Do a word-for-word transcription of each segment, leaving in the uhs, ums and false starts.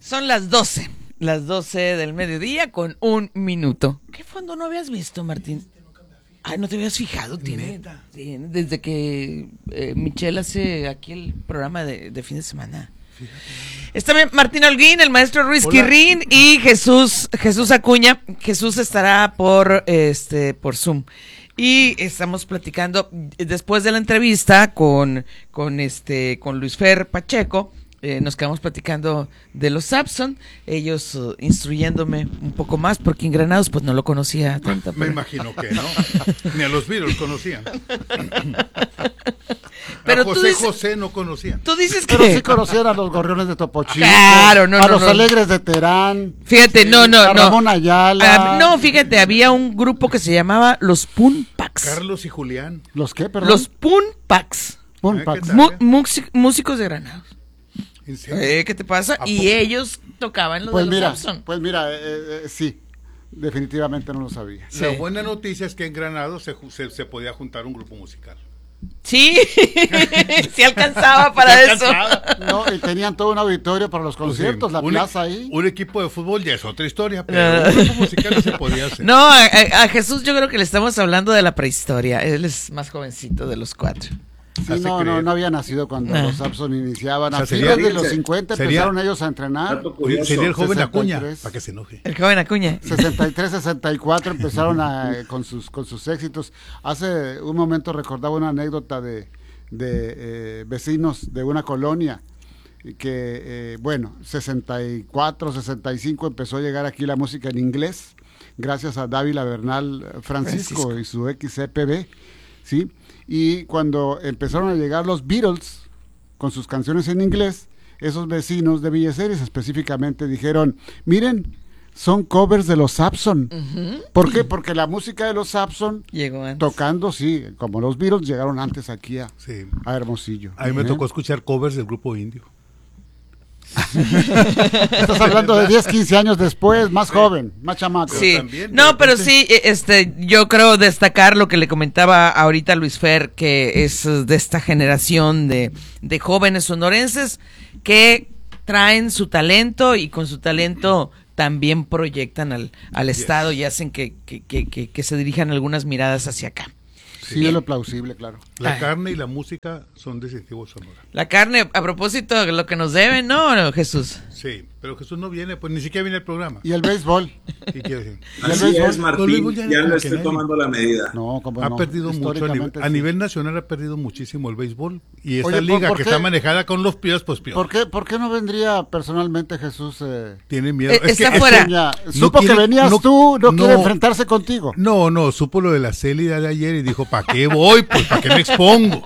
Son las doce, las doce del mediodía con un minuto. ¿Qué fondo no habías visto, Martín? Ay, ¿no te habías fijado? Tiene, tiene desde que eh, Michelle hace aquí el programa de, de fin de semana. Fíjate. Está Martín Holguín, el maestro Ruiz Hola. Quirrín y Jesús Jesús Acuña. Jesús estará por este por Zoom. Y estamos platicando después de la entrevista con, con este con Luis Fer Pacheco. Eh, nos quedamos platicando de los Sampson, ellos uh, instruyéndome un poco más, porque en Granados pues no lo conocía tanto. Me pero... imagino que no, ni a los Beatles conocían. Pero a José dices, José no conocían. Tú dices que... Pero sí conocían a los Gorriones de Topo Chico, claro, no, a no, los no. Alegres de Terán. Fíjate, sí, no, no, a no. Ramón Ayala. Uh, no, fíjate, había un grupo que se llamaba los Punpaks. Carlos y Julián. ¿Los qué, perdón? Los Punpaks. Punpaks. Mu- músicos de Granados. ¿En serio? Eh, ¿Qué te pasa? Y poco? Ellos tocaban los pues de los mira, Sampson. Pues mira, eh, eh, sí, definitivamente no lo sabía. Sí. La buena noticia es que en Granados se, se, se podía juntar un grupo musical. Sí, sí alcanzaba para ¿Sí eso. alcanzaba? No, y tenían todo un auditorio para los conciertos, pues sí, la un, plaza ahí. Un equipo de fútbol ya es otra historia, pero un grupo musical no se podía hacer. No, a, a Jesús yo creo que le estamos hablando de la prehistoria. Él es más jovencito de los cuatro. Sí, no, no, no había nacido cuando nah. los Sampson iniciaban. A o sea, finales sería, de los cincuenta sería, empezaron ellos a entrenar. Sería el joven Acuña, para que se enoje. El joven Acuña. sesenta y tres, sesenta y cuatro empezaron a, con, sus, con sus éxitos. Hace un momento recordaba una anécdota de, de eh, vecinos de una colonia que, eh, bueno, sesenta y cuatro, sesenta y cinco empezó a llegar aquí la música en inglés, gracias a Dávila Bernal Francisco, Francisco. y su X C P B, ¿sí? Y cuando empezaron a llegar los Beatles con sus canciones en inglés, esos vecinos de Villaceres específicamente dijeron, miren, son covers de los Sampson. Uh-huh. ¿Por qué? Porque la música de los Sampson llegó antes. Tocando, sí, como los Beatles llegaron antes aquí a, sí. a Hermosillo. A mí me ¿Eh? tocó escuchar covers del grupo Indio. Estás hablando de diez, quince años después, más sí. joven, más chamaco. Sí, también, no, pero sí, este, yo creo destacar lo que le comentaba ahorita Luis Fer, que es de esta generación de, de jóvenes sonorenses que traen su talento y con su talento también proyectan al, al yes. estado y hacen que, que, que, que, que se dirijan algunas miradas hacia acá. Sí, es lo plausible, claro. La Ay. carne y la música son distintivos sonoros. La carne, a propósito de lo que nos deben, ¿no, Jesús? Sí, pero Jesús no viene, pues ni siquiera viene el programa. ¿Y el béisbol? ¿Qué quiere decir? Así es, Martín, ya, ya le estoy que tomando la medida. No, como ha no. perdido mucho, a nivel, sí. a nivel nacional ha perdido muchísimo el béisbol. Y esta Oye, liga ¿por, por que qué? está manejada con los pies, pues peor. ¿Por qué, ¿Por qué no vendría personalmente Jesús? Eh... Tiene miedo. Eh, es está que, fuera. Es que ya, no supo quiere, que venías no, tú, no, no quiere enfrentarse contigo. No, no, supo lo de la Célida de ayer y dijo, ¿para qué voy? Pues, ¿para qué me expongo?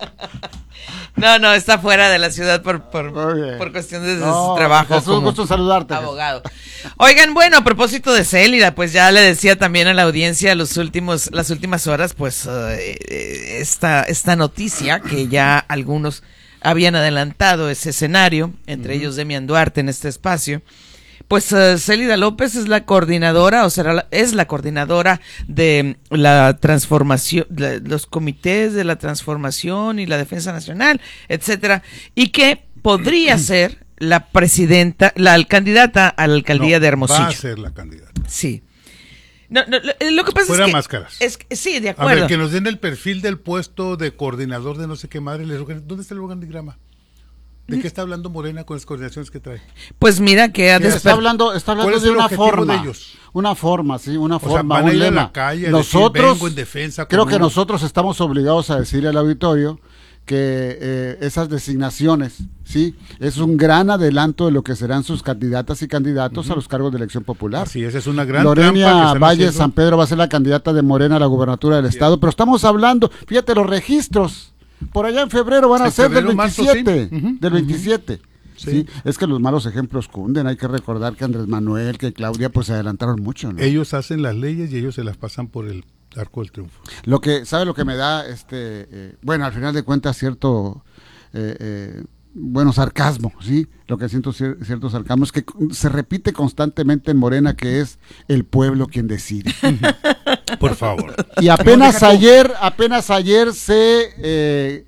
No, no, está fuera de la ciudad por por, por cuestiones de no, su trabajo. Jesús, como gusto saludarte. Abogado. Oigan, bueno, a propósito de Célida, pues ya le decía también a la audiencia los últimos, las últimas horas, pues uh, esta, esta noticia que ya algunos habían adelantado ese escenario, entre uh-huh. ellos Demian Duarte en este espacio. Pues uh, Célida López es la coordinadora, o será la, es la coordinadora de la transformación, la, los comités de la transformación y la defensa nacional, etcétera, y que podría ser la presidenta, la candidata a la alcaldía no, de Hermosillo. Va a ser la candidata. Sí. No, no, lo, lo que pasa Fuera es que máscaras. Es que, sí, de acuerdo. A ver, que nos den el perfil del puesto de coordinador de no sé qué madre. ¿Dónde está el organigrama? ¿De qué está hablando Morena con las coordinaciones que trae? Pues mira que ha desper... está hablando, está hablando de una forma, de ellos? una forma, sí, una o forma, sea, van un a ir lema. A la calle, nosotros, decir, vengo en defensa creo común. que nosotros estamos obligados a decirle al auditorio que eh, esas designaciones, sí, es un gran adelanto de lo que serán sus candidatas y candidatos uh-huh. a los cargos de elección popular. Sí, esa es una gran Lorena Valle San Pedro va a ser la candidata de Morena a la gubernatura del sí. estado, pero estamos hablando, fíjate los registros, por allá en febrero van a en ser febrero, del veintisiete, marzo, sí. uh-huh. del veintisiete. Uh-huh. Sí. sí, es que los malos ejemplos cunden, hay que recordar que Andrés Manuel, que Claudia, pues se adelantaron mucho, ¿no? Ellos hacen las leyes y ellos se las pasan por el arco del triunfo. Lo que, ¿sabe lo que me da, este, eh, bueno, al final de cuentas cierto, eh, eh, bueno, sarcasmo, ¿sí? Lo que siento cier- cierto sarcasmo es que se repite constantemente en Morena que es el pueblo quien decide. Por favor. Y apenas ayer, apenas ayer se... Eh,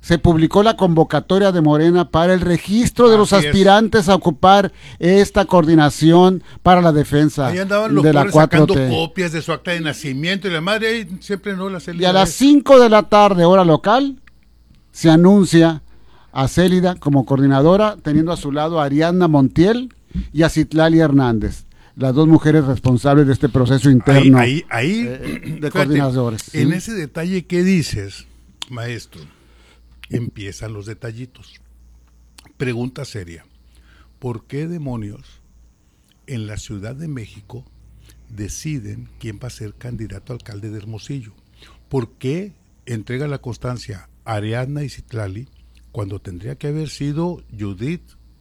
se publicó la convocatoria de Morena para el registro de los Así aspirantes es. a ocupar esta coordinación para la defensa Ahí andaban los de la pobres cuatro sacando T. copias de su acta de nacimiento y la madre ahí siempre no la Y a las es. cinco de la tarde, hora local, se anuncia a Célida como coordinadora, teniendo a su lado a Ariadna Montiel y a Citlali Hernández, las dos mujeres responsables de este proceso interno Ahí, ahí, ahí eh, de fíjate, coordinadores. ¿sí? En ese detalle que dices, maestro, empiezan los detallitos. Pregunta seria. ¿Por qué demonios en la Ciudad de México deciden quién va a ser candidato a alcalde de Hermosillo? ¿Por qué entrega la constancia a Ariadna y Citlali cuando tendría que haber sido Judith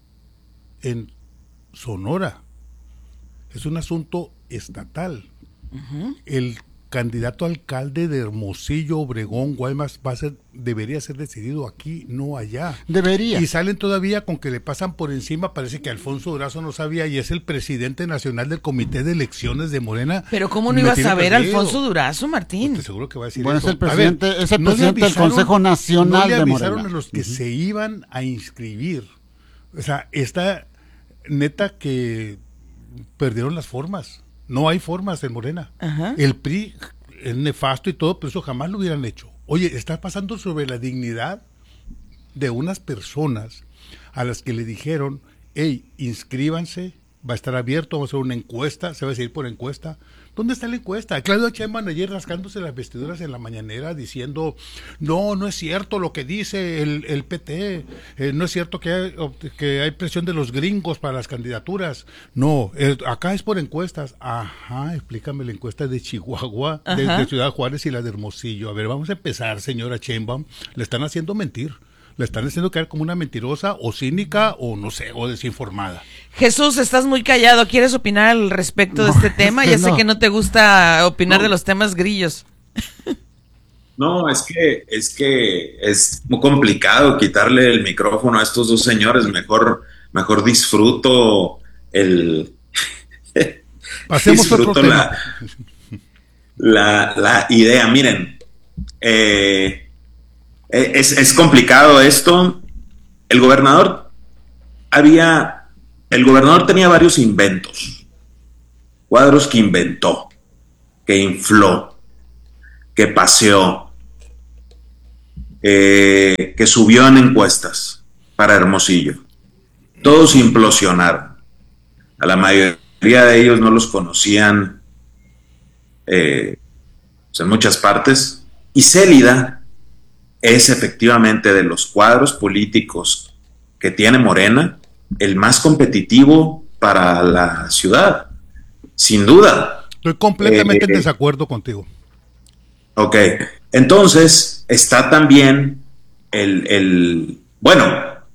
en Sonora? Es un asunto estatal. Uh-huh. El candidato a alcalde de Hermosillo, Obregón, Guaymas, va a ser, debería ser decidido aquí, no allá. Debería. Y salen todavía con que le pasan por encima, parece que Alfonso Durazo no sabía y es el presidente nacional del Comité de Elecciones de Morena. Pero ¿cómo no iba a saber Alfonso Durazo, Martín? Pues seguro que va a decir bueno, eso. es el presidente, ver, es el no presidente del Consejo Nacional no le de Morena. avisaron a los que uh-huh. se iban a inscribir. O sea, está neta que perdieron las formas. No hay formas en Morena. Ajá. El P R I es nefasto y todo, pero eso jamás lo hubieran hecho. Oye, está pasando sobre la dignidad de unas personas a las que le dijeron, hey, inscríbanse, va a estar abierto, vamos a hacer una encuesta, se va a seguir por encuesta. ¿Dónde está la encuesta? Claudia Sheinbaum ayer rascándose las vestiduras en la mañanera diciendo, no, no es cierto lo que dice el, el P T, eh, no es cierto que hay, que hay presión de los gringos para las candidaturas. No, eh, acá es por encuestas. Ajá, explícame la encuesta de Chihuahua, de, de Ciudad Juárez y la de Hermosillo. A ver, vamos a empezar, señora Sheinbaum. Le están haciendo mentir. Le están haciendo caer como una mentirosa o cínica o no sé, o desinformada. Jesús, estás muy callado. ¿Quieres opinar al respecto no, de este tema? Ya no. sé que no te gusta opinar no. de los temas grillos. No, es que es que es muy complicado quitarle el micrófono a estos dos señores. Mejor, mejor disfruto el Pasemos disfruto otro la, la, la idea. Miren, eh Es, es complicado esto. El gobernador había, el gobernador tenía varios inventos, cuadros que inventó, que infló, que paseó, eh, que subió en encuestas para Hermosillo. Todos implosionaron. A la mayoría de ellos no los conocían eh, pues en muchas partes. Y Célida es efectivamente de los cuadros políticos que tiene Morena el más competitivo para la ciudad, sin duda. Estoy completamente eh, en desacuerdo contigo. Ok, entonces está también el, el, bueno,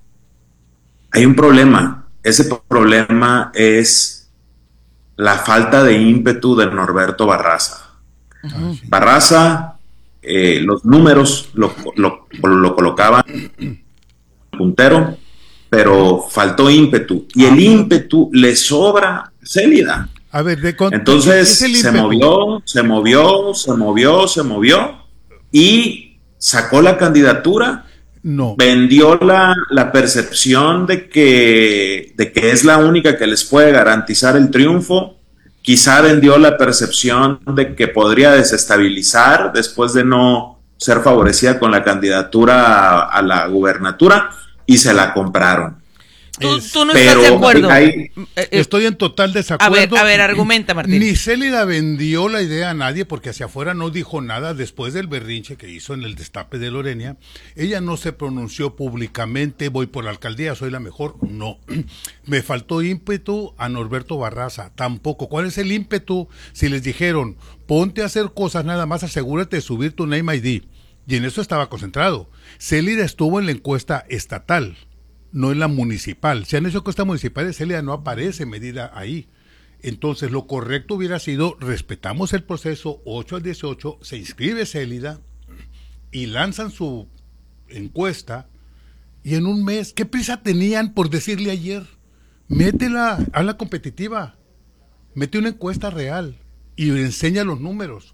hay un problema. Ese problema es la falta de ímpetu de Norberto Barraza. Uh-huh. Barraza Eh, los números lo, lo, lo colocaban puntero, pero faltó ímpetu y el ímpetu le sobra a Célida. A ver, de con, entonces se movió, se movió, se movió, se movió y sacó la candidatura. No. Vendió la, la percepción de que, de que es la única que les puede garantizar el triunfo. Quizá vendió la percepción de que podría desestabilizar después de no ser favorecida con la candidatura a, a la gubernatura y se la compraron. Tú, tú no estás de acuerdo. Hay, estoy en total desacuerdo. A ver, a ver, argumenta, Martín. Ni Célida vendió la idea a nadie porque hacia afuera no dijo nada después del berrinche que hizo en el destape de Lorena. Ella no se pronunció públicamente, voy por la alcaldía, soy la mejor. No. Me faltó ímpetu a Norberto Barraza, tampoco. ¿Cuál es el ímpetu? Si les dijeron, ponte a hacer cosas nada más, asegúrate de subir tu name I D. Y en eso estaba concentrado. Célida estuvo en la encuesta estatal, no en la municipal. Se han hecho encuestas municipales, Célida no aparece medida ahí. Entonces lo correcto hubiera sido, respetamos el proceso, ocho al dieciocho, se inscribe Célida y lanzan su encuesta y en un mes, ¿qué prisa tenían por decirle ayer? Métela, hazla competitiva, mete una encuesta real y enseña los números.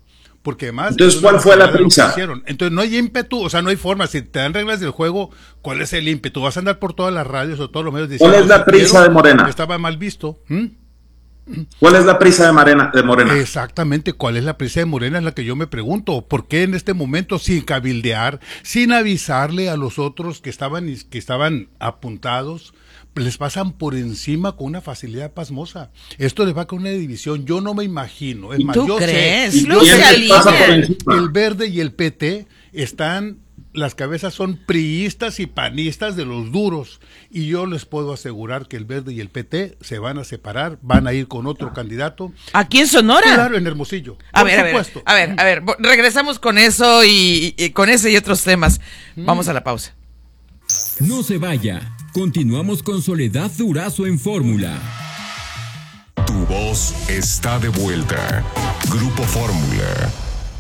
porque además... Entonces, ¿cuál fue la prisa? Entonces, no hay ímpetu, o sea, no hay forma. Si te dan reglas del juego, ¿cuál es el ímpetu? Vas a andar por todas las radios o todos los medios diciendo... ¿Cuál es la prisa de Morena? Estaba mal visto. ¿Mm? ¿Cuál es la prisa de Morena, de Morena? Exactamente, ¿cuál es la prisa de Morena? Es la que yo me pregunto. ¿Por qué en este momento, sin cabildear, sin avisarle a los otros que estaban, que estaban apuntados, les pasan por encima con una facilidad pasmosa? Esto les va con una división. Yo no me imagino. Es ¿Y más, tú yo crees? sé, Luce yo sé Alicia. el Verde y el P T están... Las cabezas son priistas y panistas de los duros, y yo les puedo asegurar que el Verde y el P T se van a separar, van a ir con otro candidato. ¿Aquí en Sonora? Claro, en Hermosillo. A por ver, supuesto. a ver, a ver, a ver, regresamos con eso y, y con ese y otros temas. Vamos a la pausa. No se vaya, continuamos con Soledad Durazo en Fórmula. Tu voz está de vuelta. Grupo Fórmula.